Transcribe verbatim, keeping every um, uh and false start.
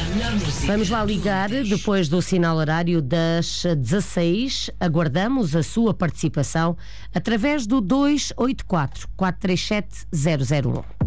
Vamos lá ligar depois do sinal horário das dezasseis. Aguardamos a sua participação através do dois oito quatro, quatro três sete, zero zero um.